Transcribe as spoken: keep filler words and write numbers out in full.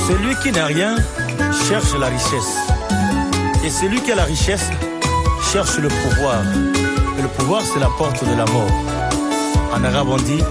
Celui qui n'a rien cherche la richesse. Et celui qui a la richesse cherche le pouvoir. Et le pouvoir, c'est la porte de la mort. En arabe, on dit